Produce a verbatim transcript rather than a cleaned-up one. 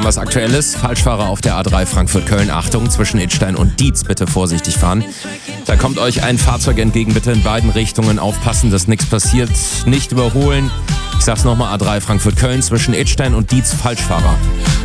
was Aktuelles. Falschfahrer auf der A drei Frankfurt-Köln. Achtung, zwischen Idstein und Dietz bitte vorsichtig fahren. Da kommt euch ein Fahrzeug entgegen, bitte in beiden Richtungen aufpassen, dass nichts passiert. Nicht überholen. Ich sag's nochmal, A drei Frankfurt-Köln, zwischen Idstein und Dietz, Falschfahrer.